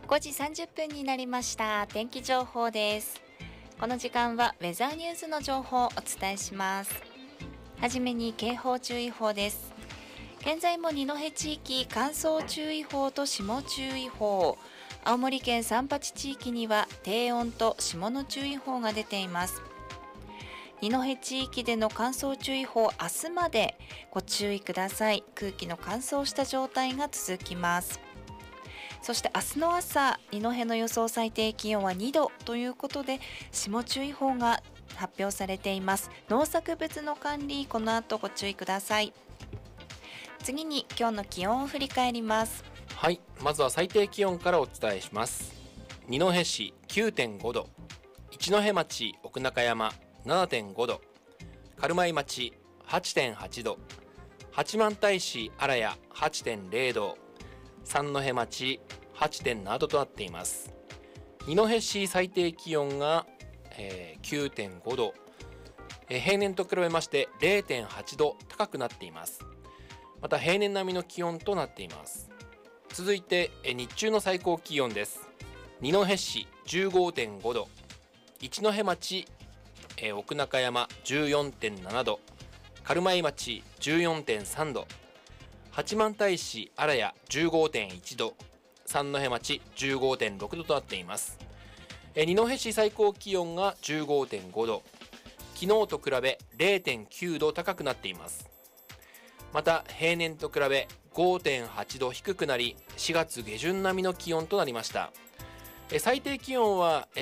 5時30分になりました。天気情報です。この時間はウェザーニュースの情報をお伝えします。はじめに警報注意報です。現在も二戸地域乾燥注意報と霜注意報、青森県三八地域には低温と霜の注意報が出ています。二戸地域での乾燥注意報、明日までご注意ください。空気の乾燥した状態が続きます。そして明日の朝、二戸の予想最低気温は2度ということで、霜注意報が発表されています。農作物の管理、この後ご注意ください。次に今日の気温を振り返ります。 はい、まずは最低気温からお伝えします。二戸市 9.5 度、一戸町奥中山 7.5 度、軽米町 8.8 度、八幡平市荒谷 8.0 度、三戸町 8.7 度となっています。二戸市最低気温が、9.5 度、平年と比べまして 0.8 度高くなっています。また平年並みの気温となっています。続いて日中の最高気温です。二戸市 15.5 度、一戸町、奥中山 14.7 度、軽米町 14.3 度、八幡平市荒谷 15.1 度、三戸町 15.6 度となっています。二戸市最高気温が 15.5 度、昨日と比べ 0.9 度高くなっています。また平年と比べ 5.8 度低くなり、4月下旬並みの気温となりました。最低気温は